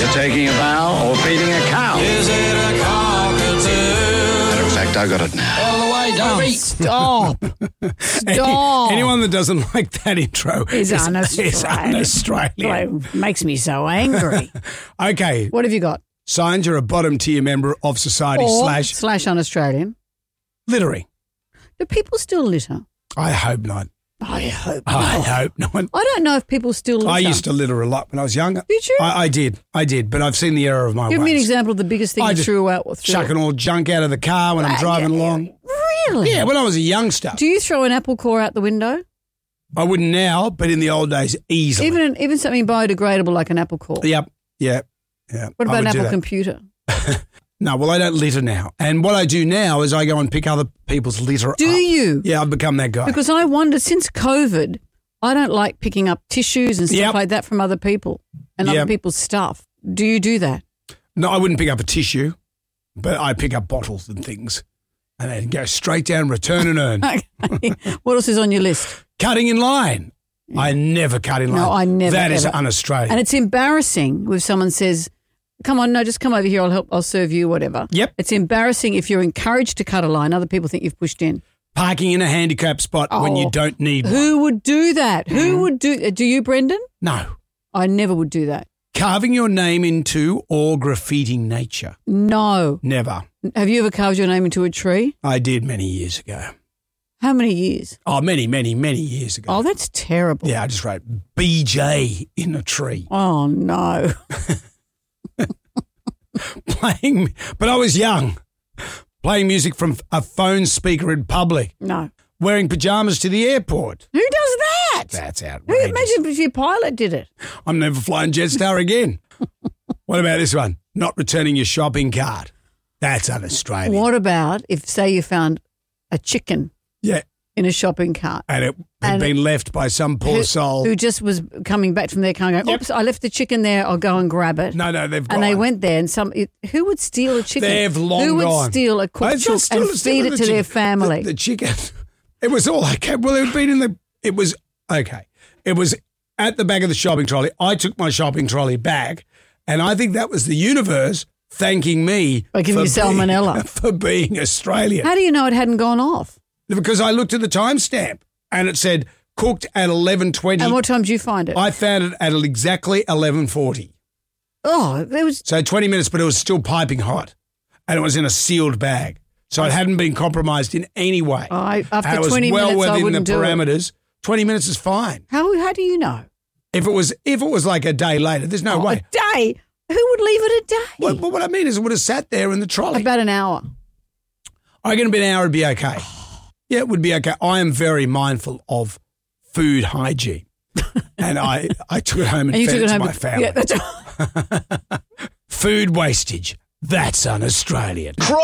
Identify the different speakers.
Speaker 1: You're taking a bow or feeding a cow.
Speaker 2: Is it a cockatoo?
Speaker 1: Matter of fact, I got it now.
Speaker 2: All the way down.
Speaker 3: Stop. Stop.
Speaker 4: Anyone that doesn't like that intro
Speaker 3: is un-Australian.
Speaker 4: un-Australian.
Speaker 3: It makes me so angry.
Speaker 4: Okay.
Speaker 3: What have you got?
Speaker 4: Signs you're a bottom tier member of society
Speaker 3: Or slash un-Australian.
Speaker 4: littering.
Speaker 3: Do people still litter?
Speaker 4: I hope not.
Speaker 3: I hope
Speaker 4: I
Speaker 3: not.
Speaker 4: hope not.
Speaker 3: I don't know if people still litter.
Speaker 4: I used to litter a lot when I was younger.
Speaker 3: Did you?
Speaker 4: I did, but I've seen the error of my
Speaker 3: Give me an
Speaker 4: ways.
Speaker 3: example of the biggest thing
Speaker 4: I
Speaker 3: you
Speaker 4: just
Speaker 3: threw out.
Speaker 4: Chucking all junk out of the car when I'm driving along.
Speaker 3: Really?
Speaker 4: Yeah, when I was a youngster.
Speaker 3: Do you throw an apple core out the window?
Speaker 4: I wouldn't now, but in the old days, easily.
Speaker 3: Even something biodegradable like an apple core?
Speaker 4: Yep.
Speaker 3: What about an Apple computer?
Speaker 4: No, well, I don't litter now. And what I do now is I go and pick other people's litter up.
Speaker 3: Do you?
Speaker 4: Yeah, I've become that guy.
Speaker 3: Because I wonder, since COVID, I don't like picking up tissues and stuff like that from other people and other people's stuff. Do you do that?
Speaker 4: No, I wouldn't pick up a tissue, but I pick up bottles and things and then go straight down, return and earn.
Speaker 3: Okay. What else is on your list?
Speaker 4: Cutting in line. I never cut in line.
Speaker 3: No, I never.
Speaker 4: That is
Speaker 3: ever.
Speaker 4: un-Australian.
Speaker 3: And it's embarrassing if someone says, come on, no, just come over here, I'll serve you, whatever.
Speaker 4: Yep.
Speaker 3: It's embarrassing if you're encouraged to cut a line, other people think you've pushed in.
Speaker 4: Parking in a handicap spot when you don't need one.
Speaker 3: Who would do that? Who would do you, Brendan?
Speaker 4: No.
Speaker 3: I never would do that.
Speaker 4: Carving your name into or graffitiing nature.
Speaker 3: No.
Speaker 4: Never.
Speaker 3: Have you ever carved your name into a tree?
Speaker 4: I did many years ago.
Speaker 3: How many years?
Speaker 4: Oh, many, many, many years ago.
Speaker 3: Oh, that's terrible.
Speaker 4: Yeah, I just wrote BJ in a tree.
Speaker 3: Oh, no.
Speaker 4: But I was young. Playing music from a phone speaker in public.
Speaker 3: No.
Speaker 4: Wearing pajamas to the airport.
Speaker 3: Who does that?
Speaker 4: That's outrageous.
Speaker 3: Imagine if your pilot did it.
Speaker 4: I'm never flying Jetstar again. What about this one? Not returning your shopping cart. That's un-Australian.
Speaker 3: What about if, say, you found a chicken in a shopping cart?
Speaker 4: And it had been left by some poor soul.
Speaker 3: Who just was coming back from their car going, oops, I left the chicken there, I'll go and grab it.
Speaker 4: No, they've gone.
Speaker 3: And they went there and who would steal a chicken?
Speaker 4: They've long
Speaker 3: Who would
Speaker 4: gone.
Speaker 3: steal a cooked chook and feed it to their family?
Speaker 4: The chicken. It was all okay. Well, it had been it was okay. It was at the back of the shopping trolley. I took my shopping trolley back, and I think that was the universe thanking me
Speaker 3: by giving you salmonella
Speaker 4: for being Australian.
Speaker 3: How do you know it hadn't gone off?
Speaker 4: Because I looked at the timestamp and it said cooked at 11:20.
Speaker 3: And what time did you find it?
Speaker 4: I found it at exactly 11:40.
Speaker 3: Oh, there was...
Speaker 4: So 20 minutes, but it was still piping hot. And it was in a sealed bag. So it hadn't been compromised in any way.
Speaker 3: After 20 minutes, I wouldn't do it.
Speaker 4: It was well within the parameters. 20 minutes is fine.
Speaker 3: How do you know?
Speaker 4: If it was like a day later, there's no way.
Speaker 3: A day? Who would leave it a day?
Speaker 4: What I mean is it would have sat there in the trolley.
Speaker 3: About an hour.
Speaker 4: I reckon about an hour would be okay. Yeah, it would be okay. I am very mindful of food hygiene. And I took it home and fed it to my family.
Speaker 3: Yeah, that's
Speaker 4: Food wastage. That's un-Australian.